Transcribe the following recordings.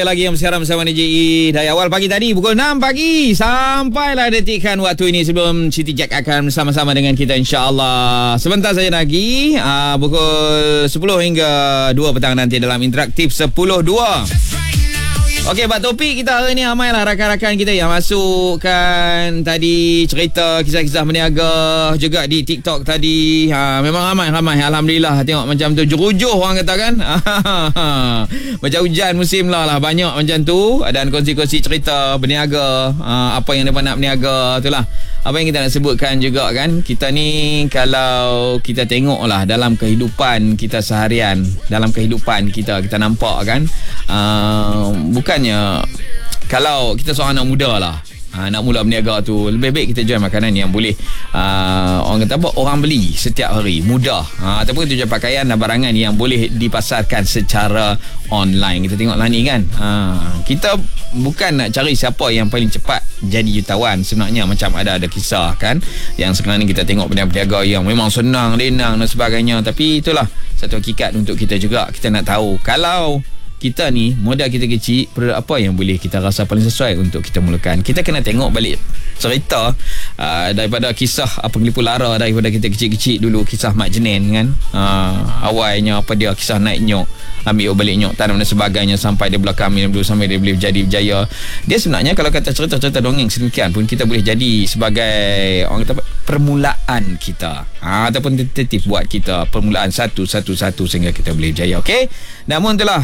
Lagi yang bersiaran bersama DJI dari awal pagi tadi pukul 6 pagi sampailah detikkan waktu ini sebelum Siti Jack akan bersama-sama dengan kita insya-Allah. Sebentar saja lagi pukul 10 hingga 2 petang nanti dalam interaktif 10.2. Okey, Pak Topik, kita hari ni ramailah rakan-rakan kita yang masukkan tadi cerita kisah-kisah berniaga juga di TikTok tadi. Memang ramai. Alhamdulillah, tengok macam tu jerujuh orang kata kan. Macam hujan musim lah banyak macam tu. Dan kongsi-kongsi cerita berniaga, apa yang mereka nak berniaga itulah. Apa yang kita nak sebutkan juga kan, kita ni kalau kita tengok lah dalam kehidupan kita seharian, dalam kehidupan kita nampak kan, bukannya kalau kita seorang anak muda lah, nak mula berniaga tu, lebih baik kita jual makanan yang boleh orang kata apa, orang beli setiap hari, mudah, ataupun kita jual pakaian dan barangan yang boleh dipasarkan secara online. Kita tengok lah ni kan, kita bukan nak cari siapa yang paling cepat jadi jutawan. Sebenarnya macam ada kisah kan, yang sekarang ni kita tengok berniaga yang memang senang, lenang dan sebagainya. Tapi itulah satu hakikat untuk kita juga. Kita nak tahu kalau kita ni modal kita kecil, produk apa yang boleh kita rasa paling sesuai untuk kita mulakan. Kita kena tengok balik cerita daripada kisah penglipu lara daripada kita kecil-kecil dulu, kisah Mak Jenin kan. Awalnya apa dia, kisah naik nyok, ambil balik nyok tanam dan sebagainya sampai dia belakang dulu sampai dia boleh jadi berjaya. Dia sebenarnya kalau kata cerita-cerita dongeng sedemikian pun kita boleh jadi sebagai orang kata permulaan kita, ataupun tentatif buat kita permulaan satu sehingga kita boleh berjaya. Okey, namun itulah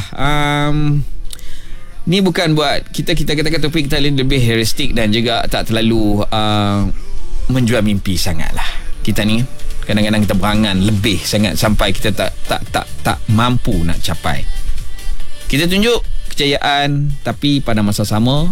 ni bukan buat kita katakan topik kita lebih realistik dan juga tak terlalu menjual mimpi sangatlah. Kita ni kadang-kadang kita berangan lebih sangat sampai kita tak mampu nak capai. Kita tunjuk kejayaan tapi pada masa sama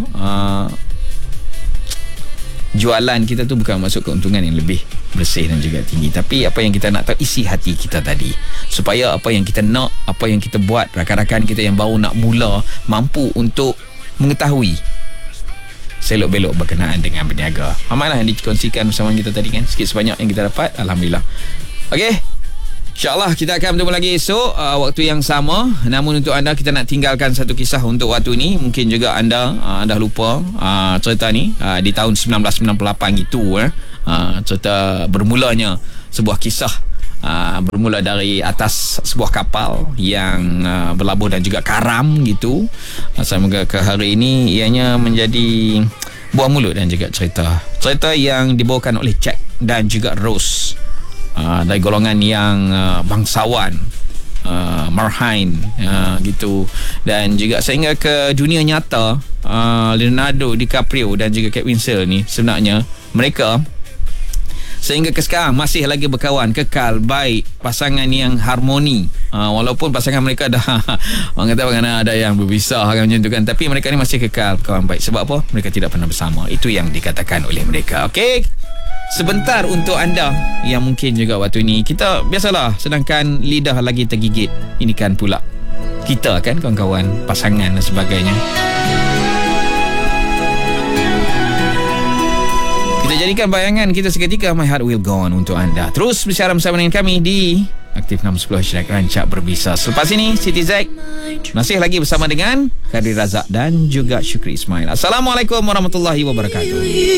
jualan kita tu bukan masuk keuntungan yang lebih bersih dan juga tinggi, tapi apa yang kita nak tahu isi hati kita tadi, supaya apa yang kita nak, apa yang kita buat, rakan-rakan kita yang baru nak mula mampu untuk mengetahui selok-belok berkenaan dengan berniaga. Amanlah yang dikongsikan bersama kita tadi kan, sikit sebanyak yang kita dapat, alhamdulillah. Okey, InsyaAllah kita akan bertemu lagi esok waktu yang sama. Namun untuk anda, kita nak tinggalkan satu kisah untuk waktu ni. Mungkin juga anda dah lupa cerita ni di tahun 1998 itu. Cerita bermulanya sebuah kisah bermula dari atas sebuah kapal yang berlabuh dan juga karam gitu. Semoga ke hari ini ianya menjadi buah mulut dan juga cerita yang dibawakan oleh Jack dan juga Rose, dari golongan yang bangsawan, marhain gitu. Dan juga sehingga ke dunia nyata, Leonardo DiCaprio dan juga Kate Winslet ni sebenarnya mereka sehingga ke sekarang masih lagi berkawan, kekal baik, pasangan yang harmoni. Walaupun pasangan mereka dah orang kata ada yang berpisah kan, macam tu kan, tapi mereka ni masih kekal kawan baik. Sebab apa? Mereka tidak pernah bersama. Itu yang dikatakan oleh mereka. Okey, sebentar untuk anda yang mungkin juga waktu ni kita biasalah sedangkan lidah lagi tergigit, ini kan pula kita kan kawan-kawan, pasangan dan sebagainya. Kita jadikan bayangan kita seketika My Heart Will Go On untuk anda. Terus bersiaran bersama dengan kami di Aktif 610 #Rancak Berbisa. Selepas ini Siti Zack masih lagi bersama dengan Khairi Razak dan juga Syukri Ismail. Assalamualaikum warahmatullahi wabarakatuh.